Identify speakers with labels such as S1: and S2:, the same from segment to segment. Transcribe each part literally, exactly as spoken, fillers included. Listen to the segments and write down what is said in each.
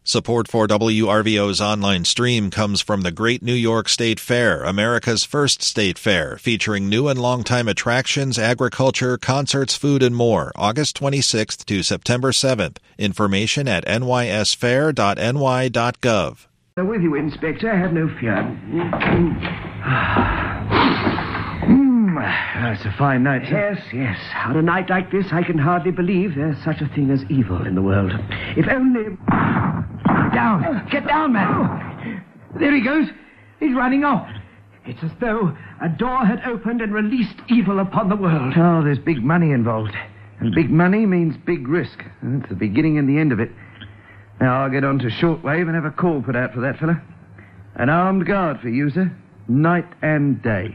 S1: Support for W R V O's online stream comes from the Great New York State Fair, America's first state fair, featuring new and longtime attractions, agriculture, concerts, food, and more, August twenty-sixth to September seventh. Information at n y s fair dot n y dot gov.
S2: With you, Inspector. Have no fear.
S3: It's a fine night, sir.
S2: Yes, yes. On a night like this, I can hardly believe there's such a thing as evil in the world. If only...
S3: Down! Get down, man! There he goes. He's running off.
S2: It's as though a door had opened and released evil upon the world.
S3: Oh, there's big money involved. And big money means big risk. That's the beginning and the end of it. Now I'll get on to shortwave and have a call put out for that fella. An armed guard for you, sir. Night and day.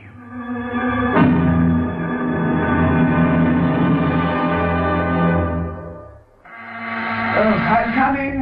S2: Oh, I'm coming.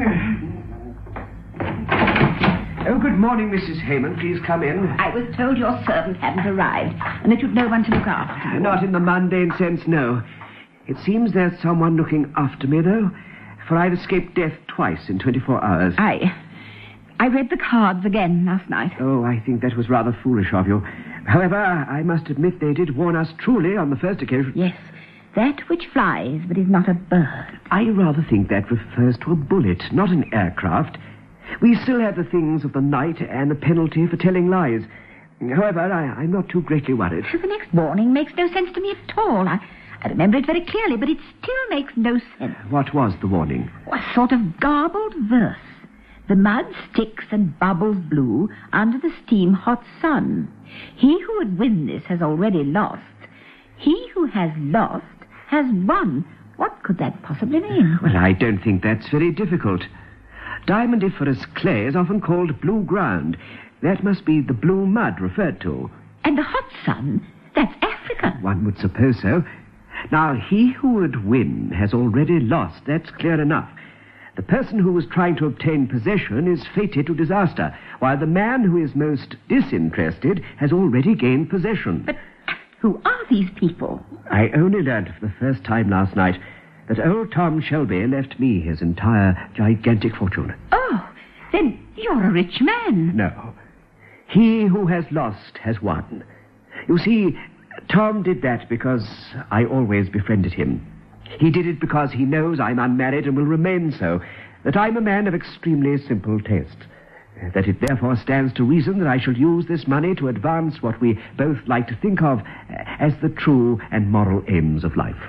S2: Oh, good morning, Missus Hayman. Please come in.
S4: I was told your servant hadn't arrived and that you'd no one to look after you.
S2: Not in the mundane sense, no. It seems there's someone looking after me, though, for I've escaped death twice in twenty-four hours.
S4: I... I read the cards again last night.
S2: Oh, I think that was rather foolish of you. However, I must admit they did warn us truly on the first occasion.
S4: Yes. That which flies but is not a bird.
S2: I rather think that refers to a bullet, not an aircraft. We still have the things of the night and the penalty for telling lies. However, I, I'm not too greatly worried.
S4: The next warning makes no sense to me at all. I, I remember it very clearly, but it still makes no sense.
S2: What was the warning?
S4: A sort of garbled verse. The mud sticks and bubbles blue under the steam-hot sun. He who would win this has already lost. He who has lost has won. What could that possibly mean?
S2: Well, I don't think that's very difficult. Diamondiferous clay is often called blue ground. That must be the blue mud referred to.
S4: And the hot sun, that's Africa.
S2: One would suppose so. Now, he who would win has already lost. That's clear enough. The person who was trying to obtain possession is fated to disaster, while the man who is most disinterested has already gained possession.
S4: But who are these people?
S2: I only learned for the first time last night that old Tom Shelby left me his entire gigantic fortune.
S4: Oh, then you're a rich man.
S2: No. He who has lost has won. You see, Tom did that because I always befriended him. He did it because he knows I'm unmarried and will remain so, that I'm a man of extremely simple taste, that it therefore stands to reason that I shall use this money to advance what we both like to think of as the true and moral aims of life.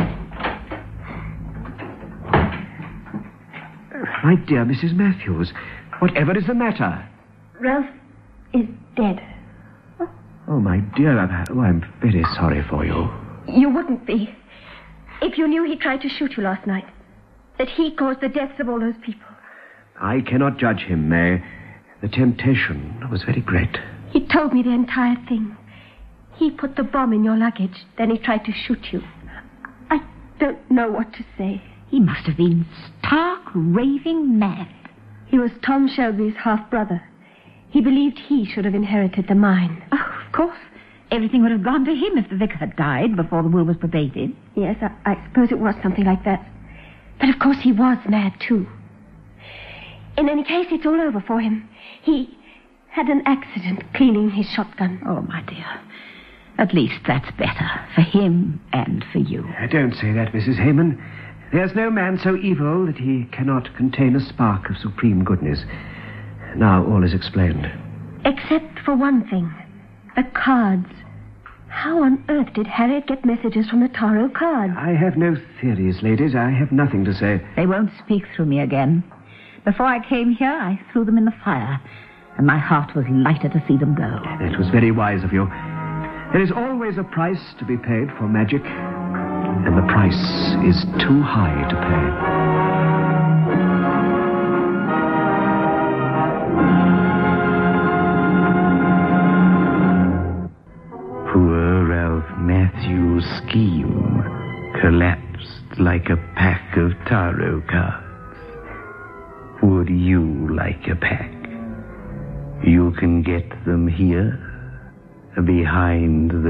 S2: My dear Missus Matthews, whatever is the matter?
S5: Ralph is dead.
S2: Oh, my dear, I'm, oh, I'm very sorry for you.
S5: You wouldn't be if you knew he tried to shoot you last night, that he caused the deaths of all those people.
S2: I cannot judge him, May. The temptation was very great.
S5: He told me the entire thing. He put the bomb in your luggage, then he tried to shoot you. I don't know what to say.
S4: He must have been stark, raving mad.
S5: He was Tom Shelby's half-brother. He believed he should have inherited the mine.
S4: Oh, of course. Everything would have gone to him if the vicar had died before the will was probated.
S5: Yes, I, I suppose it was something like that. But of course he was mad, too. In any case, it's all over for him. He had an accident cleaning his shotgun.
S4: Oh, my dear. At least that's better for him and for you.
S2: Don't say that, Missus Hayman. There's no man so evil that he cannot contain a spark of supreme goodness. Now all is explained.
S5: Except for one thing. The cards. How on earth did Harriet get messages from the tarot cards?
S2: I have no theories, ladies. I have nothing to say.
S4: They won't speak through me again. Before I came here, I threw them in the fire, and my heart was lighter to see them go.
S2: That was very wise of you. There is always a price to be paid for magic, and the price is too high to pay.
S6: Poor Ralph Matthews' scheme collapsed like a pack of tarot cards. Would you like a pack? You can get them here, behind the